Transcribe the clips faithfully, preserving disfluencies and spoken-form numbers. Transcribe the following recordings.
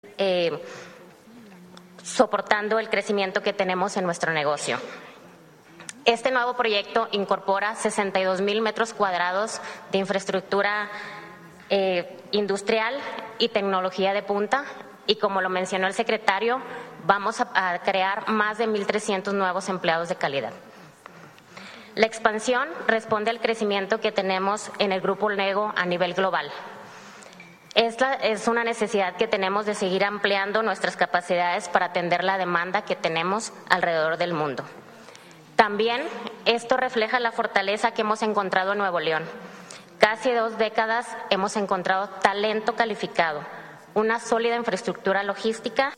eh, soportando el crecimiento que tenemos en nuestro negocio. Este nuevo proyecto incorpora sesenta y dos mil metros cuadrados de infraestructura eh, industrial y tecnología de punta, y como lo mencionó el secretario, vamos a, a crear más de mil trescientos nuevos empleados de calidad. La expansión responde al crecimiento que tenemos en el Grupo Lego a nivel global. Esta es una necesidad que tenemos de seguir ampliando nuestras capacidades para atender la demanda que tenemos alrededor del mundo. También esto refleja la fortaleza que hemos encontrado en Nuevo León. Casi dos décadas hemos encontrado talento calificado, una sólida infraestructura logística.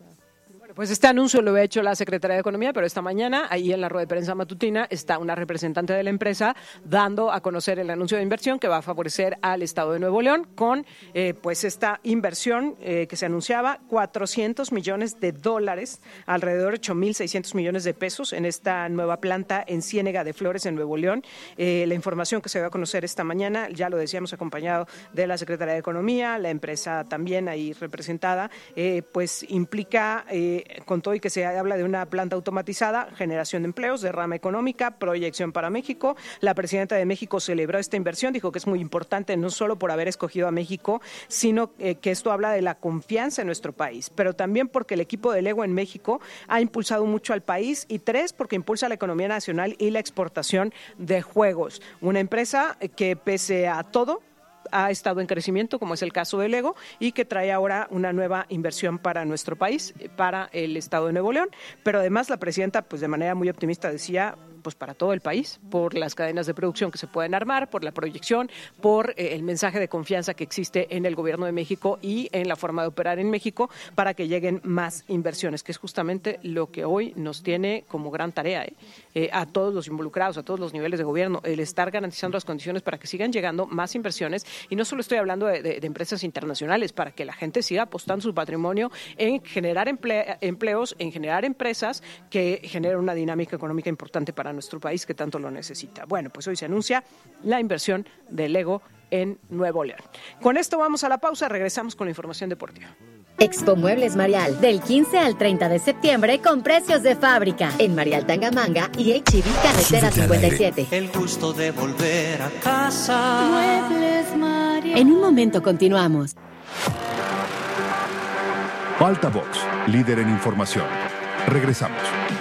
Pues este anuncio lo había hecho la Secretaría de Economía, pero esta mañana, ahí en la rueda de prensa matutina, está una representante de la empresa dando a conocer el anuncio de inversión que va a favorecer al Estado de Nuevo León con eh, pues esta inversión eh, que se anunciaba, cuatrocientos millones de dólares, alrededor de ocho mil seiscientos millones de pesos en esta nueva planta en Ciénega de Flores, en Nuevo León. Eh, la información que se va a conocer esta mañana, ya lo decíamos, acompañado de la Secretaría de Economía, la empresa también ahí representada, eh, pues implica... Eh, con todo y que se habla de una planta automatizada, generación de empleos, derrama económica, proyección para México. La presidenta de México celebró esta inversión, dijo que es muy importante no solo por haber escogido a México, sino eh, que esto habla de la confianza en nuestro país, pero también porque el equipo de Lego en México ha impulsado mucho al país, y tres, porque impulsa la economía nacional y la exportación de juegos. Una empresa que pese a todo ha estado en crecimiento, como es el caso de Lego, y que trae ahora una nueva inversión para nuestro país, para el Estado de Nuevo León. Pero además la presidenta, pues de manera muy optimista, decía, pues para todo el país, por las cadenas de producción que se pueden armar, por la proyección, por eh, el mensaje de confianza que existe en el gobierno de México y en la forma de operar en México para que lleguen más inversiones, que es justamente lo que hoy nos tiene como gran tarea, ¿eh? Eh, a todos los involucrados, a todos los niveles de gobierno, el estar garantizando las condiciones para que sigan llegando más inversiones. Y no solo estoy hablando de, de, de empresas internacionales, para que la gente siga apostando su patrimonio en generar emple, empleos, en generar empresas que generen una dinámica económica importante para nuestro país, que tanto lo necesita. Bueno, pues hoy se anuncia la inversión de Lego en Nuevo León. Con esto vamos a la pausa, regresamos con la información deportiva. Expo Muebles Marial, del quince al treinta de septiembre con precios de fábrica en Marial Tangamanga y H E B Carretera cincuenta y siete. El gusto de volver a casa. Muebles Marial. En un momento continuamos. Altavox, líder en información. Regresamos.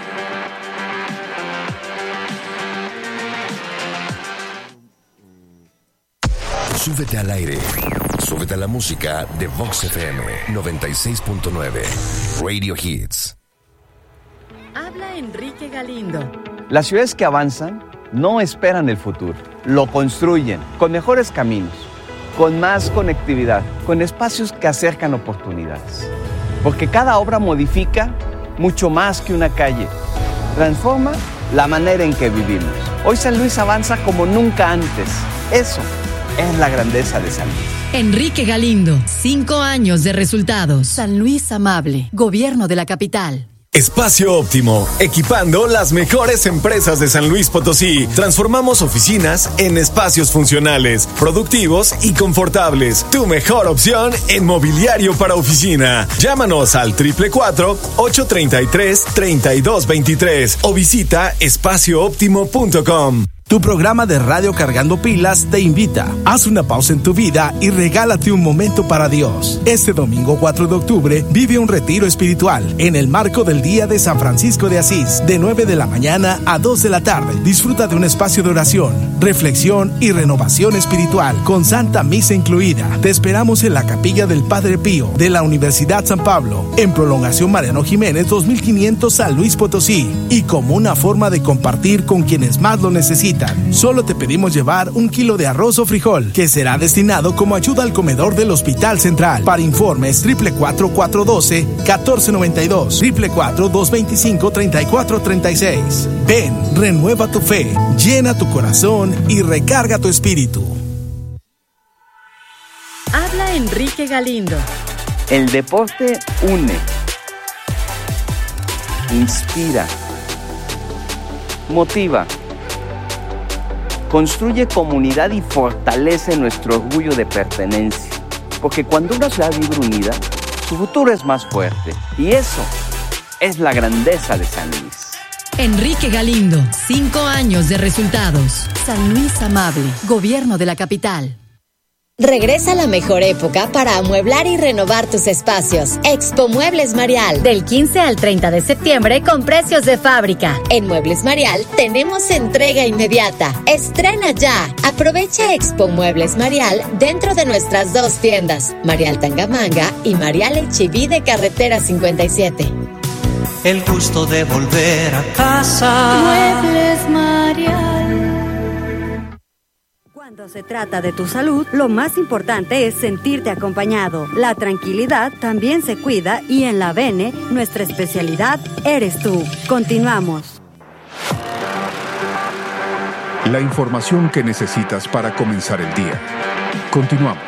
Súbete al aire. Súbete a la música de Vox F M noventa y seis punto nueve. Radio Hits. Habla Enrique Galindo. Las ciudades que avanzan no esperan el futuro, lo construyen con mejores caminos, con más conectividad, con espacios que acercan oportunidades. Porque cada obra modifica mucho más que una calle. Transforma la manera en que vivimos. Hoy San Luis avanza como nunca antes. Eso es la grandeza de San Luis. Enrique Galindo, cinco años de resultados. San Luis Amable, Gobierno de la Capital. Espacio Óptimo, equipando las mejores empresas de San Luis Potosí. Transformamos oficinas en espacios funcionales, productivos y confortables. Tu mejor opción en mobiliario para oficina. Llámanos al cuatro cuatro cuatro, ocho tres tres, tres dos dos tres o visita espacio óptimo punto com. Tu programa de radio Cargando Pilas te invita. Haz una pausa en tu vida y regálate un momento para Dios. Este domingo cuatro de octubre vive un retiro espiritual en el marco del Día de San Francisco de Asís, de nueve de la mañana a dos de la tarde. Disfruta de un espacio de oración, reflexión y renovación espiritual con Santa Misa incluida. Te esperamos en la Capilla del Padre Pío de la Universidad San Pablo, en Prolongación Mariano Jiménez dos mil quinientos San Luis Potosí, y como una forma de compartir con quienes más lo necesitan. Solo te pedimos llevar un kilo de arroz o frijol, que será destinado como ayuda al comedor del Hospital Central. Para informes, triple cuatro cuatro uno dos, uno cuatro nueve dos, triple cuatro dos veinticinco, treinta y cuatro treinta y seis. Ven, renueva tu fe, llena tu corazón y recarga tu espíritu. Habla Enrique Galindo. El deporte une, inspira, motiva, construye comunidad y fortalece nuestro orgullo de pertenencia. Porque cuando una ciudad vive unida, tu futuro es más fuerte. Y eso es la grandeza de San Luis. Enrique Galindo, cinco años de resultados. San Luis Amable, Gobierno de la Capital. Regresa la mejor época para amueblar y renovar tus espacios. Expo Muebles Marial, del quince al treinta de septiembre con precios de fábrica. En Muebles Marial tenemos entrega inmediata. Estrena ya. Aprovecha Expo Muebles Marial dentro de nuestras dos tiendas, Marial Tangamanga y Marial H I V de Carretera cincuenta y siete. El gusto de volver a casa. Muebles Marial. Cuando se trata de tu salud, lo más importante es sentirte acompañado. La tranquilidad también se cuida y en la Bene, nuestra especialidad eres tú. Continuamos. La información que necesitas para comenzar el día. Continuamos.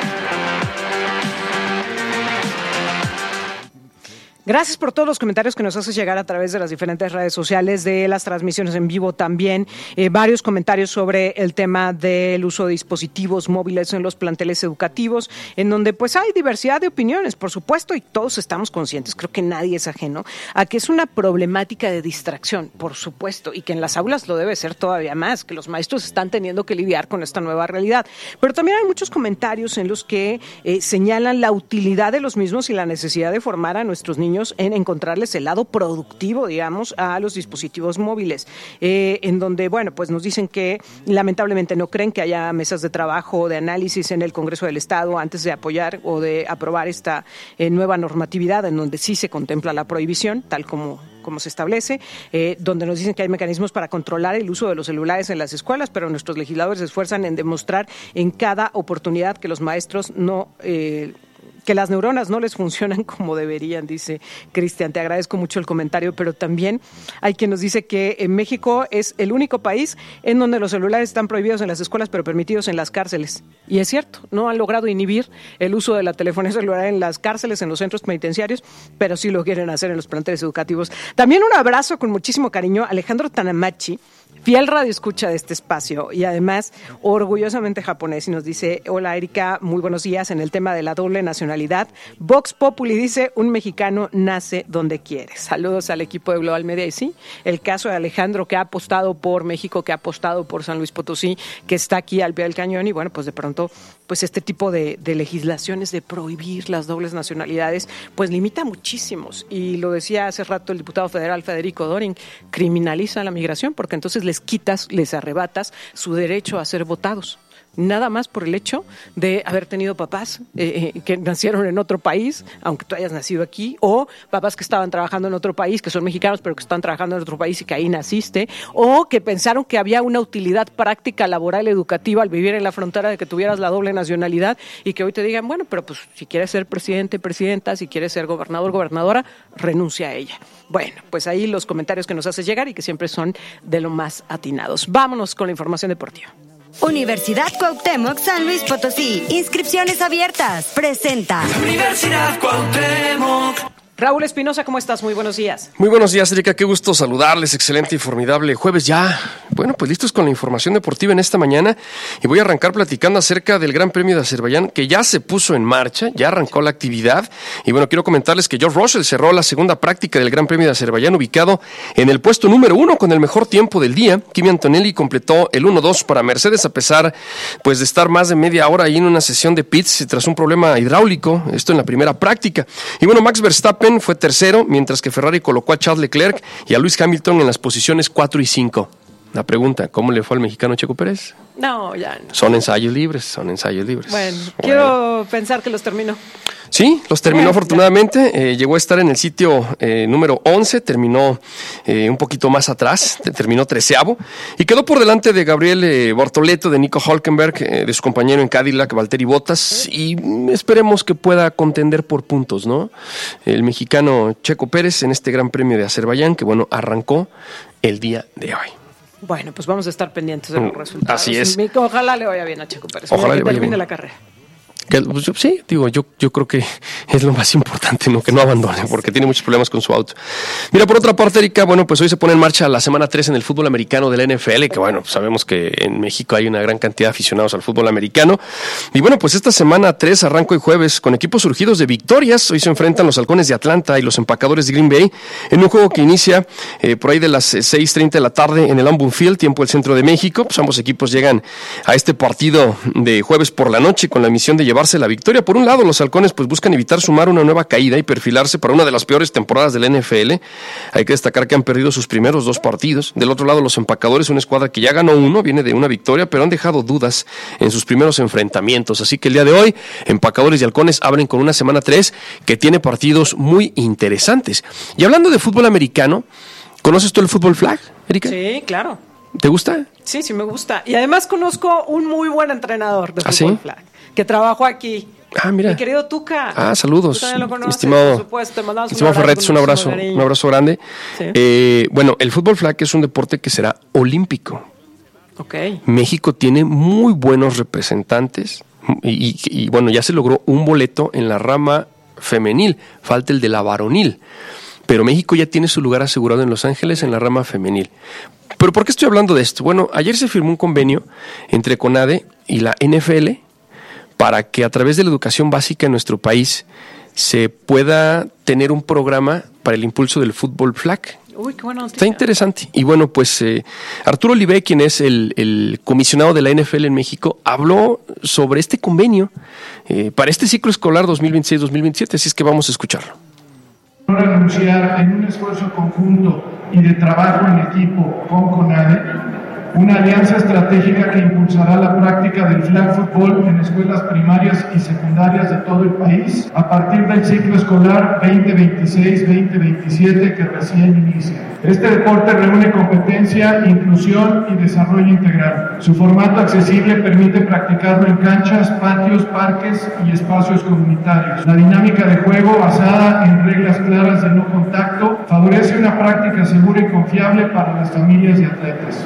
Gracias por todos los comentarios que nos haces llegar a través de las diferentes redes sociales, de las transmisiones en vivo también. Eh, varios comentarios sobre el tema del uso de dispositivos móviles en los planteles educativos, en donde pues hay diversidad de opiniones, por supuesto, y todos estamos conscientes, creo que nadie es ajeno, a que es una problemática de distracción, por supuesto, y que en las aulas lo debe ser todavía más, que los maestros están teniendo que lidiar con esta nueva realidad. Pero también hay muchos comentarios en los que eh, señalan la utilidad de los mismos y la necesidad de formar a nuestros niños en encontrarles el lado productivo, digamos, a los dispositivos móviles, eh, en donde, bueno, pues nos dicen que lamentablemente no creen que haya mesas de trabajo, de análisis en el Congreso del Estado antes de apoyar o de aprobar esta eh, nueva normatividad en donde sí se contempla la prohibición, tal como como se establece, eh, donde nos dicen que hay mecanismos para controlar el uso de los celulares en las escuelas, pero nuestros legisladores se esfuerzan en demostrar en cada oportunidad que los maestros no... Eh, que las neuronas no les funcionan como deberían, dice Cristian. Te agradezco mucho el comentario, pero también hay quien nos dice que en México es el único país en donde los celulares están prohibidos en las escuelas, pero permitidos en las cárceles. Y es cierto, no han logrado inhibir el uso de la telefonía celular en las cárceles, en los centros penitenciarios, pero sí lo quieren hacer en los planteles educativos. También un abrazo con muchísimo cariño a Alejandro Tanamachi, fiel radioescucha de este espacio y además orgullosamente japonés, y nos dice: hola Erika, muy buenos días. En el tema de la doble nacionalidad, Vox Populi dice: un mexicano nace donde quiere. Saludos al equipo de Global Media. Y sí, el caso de Alejandro, que ha apostado por México, que ha apostado por San Luis Potosí, que está aquí al pie del cañón, y bueno, pues de pronto pues este tipo de, de legislaciones de prohibir las dobles nacionalidades pues limita muchísimos, y lo decía hace rato el diputado federal Federico Doring, criminaliza la migración porque entonces les quitas, les arrebatas su derecho a ser votados. Nada más por el hecho de haber tenido papás eh, que nacieron en otro país, aunque tú hayas nacido aquí, o papás que estaban trabajando en otro país, que son mexicanos, pero que están trabajando en otro país y que ahí naciste, o que pensaron que había una utilidad práctica, laboral, educativa al vivir en la frontera de que tuvieras la doble nacionalidad, y que hoy te digan, bueno, pero pues si quieres ser presidente, presidenta, si quieres ser gobernador, gobernadora, renuncia a ella. Bueno, pues ahí los comentarios que nos haces llegar y que siempre son de lo más atinados. Vámonos con la información deportiva. Universidad Cuauhtémoc San Luis Potosí. Inscripciones abiertas. Presenta. Universidad Cuauhtémoc. Raúl Espinosa, ¿cómo estás? Muy buenos días. Muy buenos días, Erika. Qué gusto saludarles. Excelente y formidable jueves ya. Bueno, pues listos con la información deportiva en esta mañana. Y voy a arrancar platicando acerca del Gran Premio de Azerbaiyán, que ya se puso en marcha, ya arrancó la actividad. Y bueno, quiero comentarles que George Russell cerró la segunda práctica del Gran Premio de Azerbaiyán, ubicado en el puesto número uno con el mejor tiempo del día. Kimi Antonelli completó el uno dos para Mercedes, a pesar pues de estar más de media hora ahí en una sesión de pits tras un problema hidráulico. Esto en la primera práctica. Y bueno, Max Verstappen fue tercero, mientras que Ferrari colocó a Charles Leclerc y a Lewis Hamilton en las posiciones cuatro y cinco. La pregunta, ¿cómo le fue al mexicano Checo Pérez? No, ya no. Son ensayos libres, son ensayos libres. Bueno, bueno. quiero pensar que los terminó. Sí, los terminó bueno, afortunadamente, eh, llegó a estar en el sitio eh, número once, terminó eh, un poquito más atrás, terminó treceavo, y quedó por delante de Gabriel eh, Bortoleto, de Nico Hülkenberg, eh, de su compañero en Cadillac, Valtteri Bottas, y esperemos que pueda contender por puntos, ¿no? El mexicano Checo Pérez en este Gran Premio de Azerbaiyán, que bueno, arrancó el día de hoy. Bueno, pues vamos a estar pendientes de los resultados. Así es. Ojalá le vaya bien a Checo Pérez. Ojalá le vaya termine bien la carrera. Que, pues, yo, sí, digo, yo, yo creo que es lo más importante, ¿no? Que no abandone, porque tiene muchos problemas con su auto. Mira, por otra parte, Erika, bueno, pues hoy se pone en marcha la semana tres en el fútbol americano de la N F L, que bueno, pues sabemos que en México hay una gran cantidad de aficionados al fútbol americano. Y bueno, pues esta semana tres arranca hoy jueves con equipos surgidos de victorias. Hoy se enfrentan los Halcones de Atlanta y los Empacadores de Green Bay en un juego que inicia eh, por ahí de las seis treinta de la tarde en el Lambeau Field, tiempo del centro de México. Pues ambos equipos llegan a este partido de jueves por la noche con la misión de llevar la victoria. Por un lado, los Halcones pues buscan evitar sumar una nueva caída y perfilarse para una de las peores temporadas de la N F L. Hay que destacar que han perdido sus primeros dos partidos. Del otro lado, los Empacadores, una escuadra que ya ganó uno, viene de una victoria, pero han dejado dudas en sus primeros enfrentamientos. Así que el día de hoy, Empacadores y Halcones abren con una semana tres que tiene partidos muy interesantes. Y hablando de fútbol americano, ¿conoces tú el fútbol flag, Erika? Sí, claro. ¿Te gusta? Sí, sí me gusta. Y además conozco un muy buen entrenador de ¿Ah, fútbol sí? flag, que trabajó aquí. Ah, mira. Mi querido Tuca. Ah, saludos. Tú también lo conoces, estimado, por supuesto. Te mandamos estimado un abrazo, Ferretes, un abrazo, un abrazo grande. Sí. Eh, bueno, el fútbol flag es un deporte que será olímpico. Okay. México tiene muy buenos representantes y, y, y bueno, ya se logró un boleto en la rama femenil, falta el de la varonil. Pero México ya tiene su lugar asegurado en Los Ángeles en la rama femenil. ¿Pero por qué estoy hablando de esto? Bueno, ayer se firmó un convenio entre CONADE y la N F L para que a través de la educación básica en nuestro país se pueda tener un programa para el impulso del fútbol flag. Uy, qué buena noticia. Está interesante. Y bueno, pues eh, Arturo Olivé, quien es el, el comisionado de la N F L en México, habló sobre este convenio eh, para este ciclo escolar dos mil veintiséis dos mil veintisiete, así es que vamos a escucharlo. Anunciar en un esfuerzo conjunto y de trabajo en equipo con CONADE una alianza estratégica que impulsará la práctica del flag football en escuelas primarias y secundarias de todo el país a partir del ciclo escolar veinte veintiséis veinte veintisiete que recién inicia. Este deporte reúne competencia, inclusión y desarrollo integral. Su formato accesible permite practicarlo en canchas, patios, parques y espacios comunitarios. La dinámica de juego basada en reglas claras de no contacto favorece una práctica segura y confiable para las familias y atletas.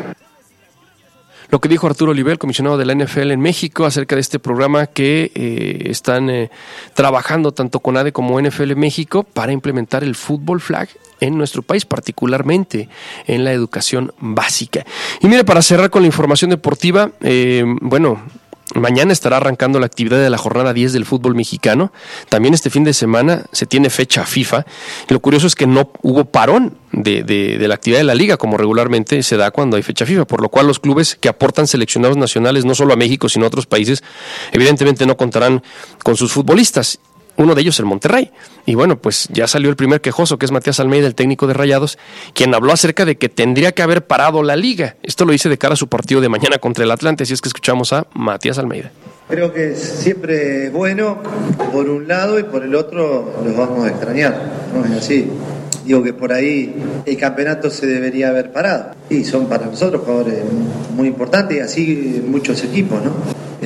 Lo que dijo Arturo Olivé, el comisionado de la N F L en México, acerca de este programa que eh, están eh, trabajando tanto CONADE como N F L México para implementar el fútbol flag en nuestro país, particularmente en la educación básica. Y mire, para cerrar con la información deportiva, eh, bueno... mañana estará arrancando la actividad de la jornada diez del fútbol mexicano. También este fin de semana se tiene fecha FIFA. Lo curioso es que no hubo parón de, de, de la actividad de la liga, como regularmente se da cuando hay fecha FIFA, por lo cual los clubes que aportan seleccionados nacionales, no solo a México, sino a otros países, evidentemente no contarán con sus futbolistas. Uno de ellos el Monterrey. Y bueno, pues ya salió el primer quejoso, que es Matías Almeida, el técnico de Rayados, quien habló acerca de que tendría que haber parado la liga. Esto lo dice de cara a su partido de mañana contra el Atlante, así es que escuchamos a Matías Almeida. Creo que siempre es bueno por un lado y por el otro los vamos a extrañar, ¿no es así? Digo que por ahí el campeonato se debería haber parado. Y son para nosotros jugadores muy importantes y así muchos equipos, ¿no?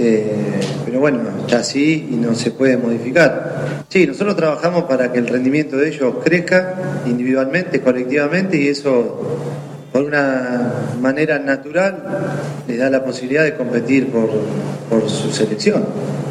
Eh, pero bueno, ya sí y no se puede modificar. Sí, nosotros trabajamos para que el rendimiento de ellos crezca individualmente, colectivamente, y eso por una manera natural les da la posibilidad de competir por, por su selección.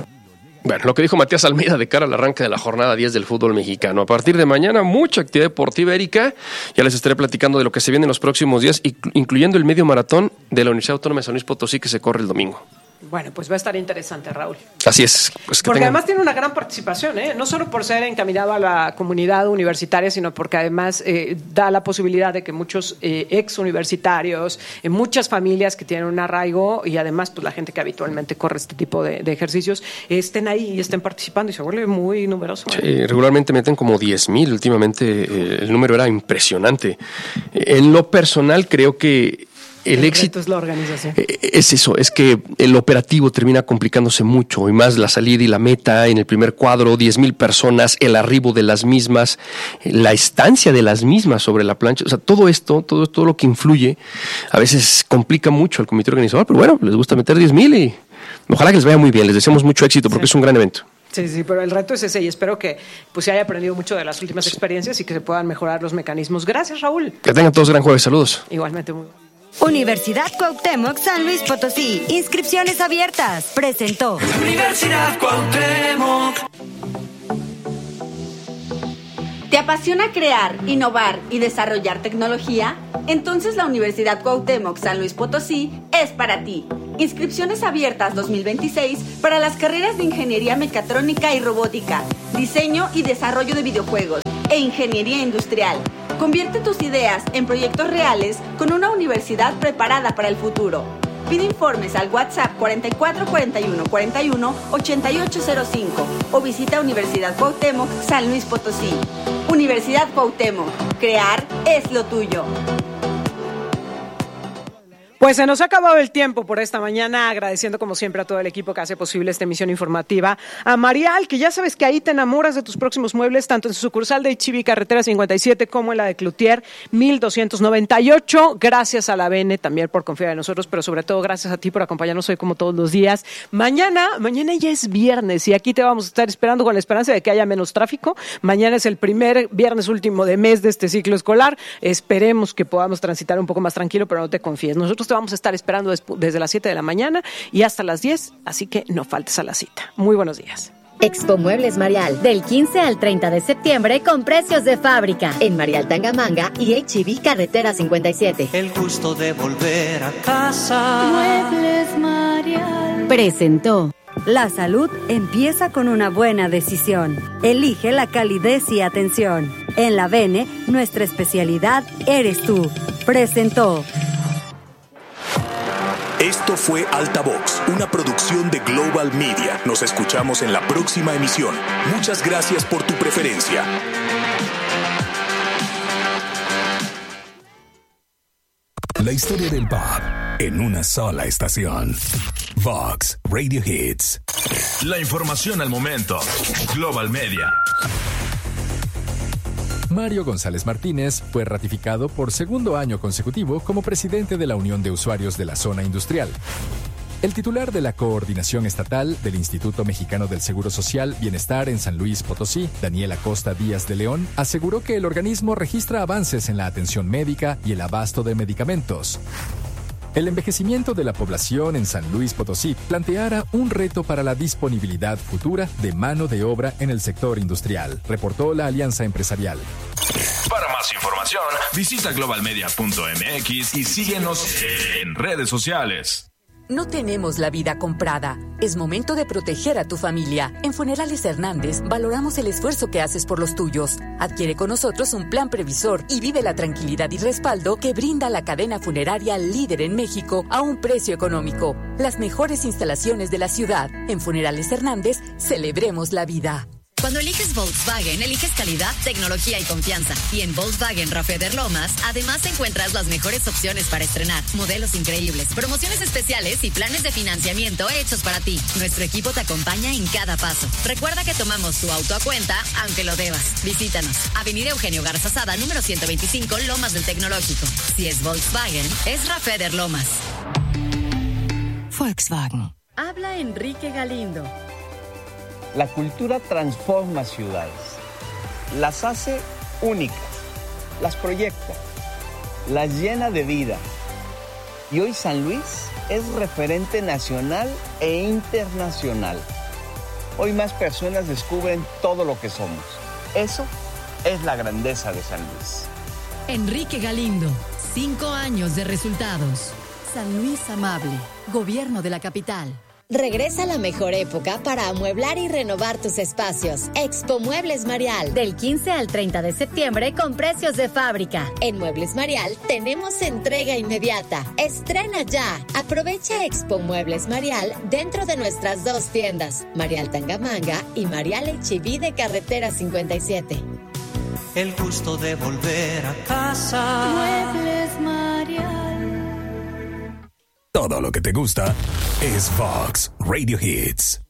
Bueno, lo que dijo Matías Almeida de cara al arranque de la jornada diez del fútbol mexicano. A partir de mañana, mucha actividad deportiva, Erika. Ya les estaré platicando de lo que se viene en los próximos días, incluyendo el medio maratón de la Universidad Autónoma de San Luis Potosí, que se corre el domingo. Bueno, pues va a estar interesante, Raúl. Así es. Pues que porque tengan... además tiene una gran participación, ¿eh? No solo por ser encaminado a la comunidad universitaria, sino porque además eh, da la posibilidad de que muchos eh, ex universitarios, eh, muchas familias que tienen un arraigo y además pues la gente que habitualmente corre este tipo de, de ejercicios, eh, estén ahí y estén participando y se vuelve muy numeroso. ¿eh? Sí, regularmente meten como diez mil, últimamente eh, el número era impresionante. En lo personal creo que El, el éxito es la organización. Es eso, es que el operativo termina complicándose mucho, y más la salida y la meta en el primer cuadro, diez mil personas, el arribo de las mismas, la estancia de las mismas sobre la plancha, o sea, todo esto, todo, todo lo que influye, a veces complica mucho al comité organizador, pero bueno, les gusta meter diez mil y ojalá que les vaya muy bien, les deseamos mucho éxito porque sí. Es un gran evento. Sí, sí, pero el reto es ese y espero que pues se haya aprendido mucho de las últimas sí. experiencias y que se puedan mejorar los mecanismos. Gracias, Raúl. Que tengan todos gran jueves, saludos. Igualmente, muy bueno. Universidad Cuauhtémoc San Luis Potosí. Inscripciones abiertas. Presentó. Universidad Cuauhtémoc. ¿Te apasiona crear, innovar y desarrollar tecnología? Entonces la Universidad Cuauhtémoc San Luis Potosí es para ti. Inscripciones abiertas dos mil veintiséis para las carreras de Ingeniería Mecatrónica y Robótica, Diseño y Desarrollo de Videojuegos e Ingeniería Industrial. Convierte tus ideas en proyectos reales con una universidad preparada para el futuro. Pide informes al WhatsApp cuarenta y cuatro cuarenta y uno cuarenta y uno ochenta y ocho cero cinco o visita Universidad Cuauhtémoc San Luis Potosí. Universidad Cuauhtémoc, crear es lo tuyo. Pues se nos ha acabado el tiempo por esta mañana, agradeciendo como siempre a todo el equipo que hace posible esta emisión informativa. A Marial, que ya sabes que ahí te enamoras de tus próximos muebles, tanto en su sucursal de H I V I Carretera cincuenta y siete como en la de Cloutier mil doscientos noventa y ocho. Gracias a la B N también por confiar en nosotros, pero sobre todo gracias a ti por acompañarnos hoy como todos los días. Mañana, mañana ya es viernes y aquí te vamos a estar esperando con la esperanza de que haya menos tráfico. Mañana es el primer viernes último de mes de este ciclo escolar. Esperemos que podamos transitar un poco más tranquilo, pero no te confíes. Nosotros te vamos a estar esperando desde las siete de la mañana y hasta las diez, así que no faltes a la cita. Muy buenos días. Expo Muebles Marial, del quince al treinta de septiembre con precios de fábrica en Marial Tangamanga y H I V I Carretera cincuenta y siete. El gusto de volver a casa. Muebles Marial Presentó. La salud empieza con una buena decisión. Elige la calidez y atención. En la V N, nuestra especialidad eres tú. Presentó. Esto fue Altavox, una producción de Global Media. Nos escuchamos en la próxima emisión. Muchas gracias por tu preferencia. La historia del pop en una sola estación. Vox Radio Hits. La información al momento. Global Media. Mario González Martínez fue ratificado por segundo año consecutivo como presidente de la Unión de Usuarios de la Zona Industrial. El titular de la Coordinación Estatal del Instituto Mexicano del Seguro Social Bienestar en San Luis Potosí, Daniel Acosta Díaz de León, aseguró que el organismo registra avances en la atención médica y el abasto de medicamentos. El envejecimiento de la población en San Luis Potosí planteará un reto para la disponibilidad futura de mano de obra en el sector industrial, reportó la Alianza Empresarial. Para más información, visita global media punto m x y síguenos en redes sociales. No tenemos la vida comprada. Es momento de proteger a tu familia. En Funerales Hernández valoramos el esfuerzo que haces por los tuyos. Adquiere con nosotros un plan previsor y vive la tranquilidad y respaldo que brinda la cadena funeraria líder en México a un precio económico. Las mejores instalaciones de la ciudad. En Funerales Hernández, celebremos la vida. Cuando eliges Volkswagen, eliges calidad, tecnología y confianza. Y en Volkswagen Rafeder Lomas, además encuentras las mejores opciones para estrenar, modelos increíbles, promociones especiales y planes de financiamiento hechos para ti. Nuestro equipo te acompaña en cada paso. Recuerda que tomamos tu auto a cuenta, aunque lo debas. Visítanos. Avenida Eugenio Garza Sada, número ciento veinticinco, Lomas del Tecnológico. Si es Volkswagen, es Rafeder Lomas. Volkswagen. Habla Enrique Galindo. La cultura transforma ciudades, las hace únicas, las proyecta, las llena de vida. Y hoy San Luis es referente nacional e internacional. Hoy más personas descubren todo lo que somos. Eso es la grandeza de San Luis. Enrique Galindo, cinco años de resultados. San Luis Amable, Gobierno de la Capital. Regresa la mejor época para amueblar y renovar tus espacios. Expo Muebles Marial, del quince al treinta de septiembre con precios de fábrica. En Muebles Marial tenemos entrega inmediata. Estrena ya. Aprovecha Expo Muebles Marial dentro de nuestras dos tiendas, Marial Tangamanga y Marial H I V I de Carretera cincuenta y siete. El gusto de volver a casa. Muebles Marial. Todo lo que te gusta es Vox Radio Hits.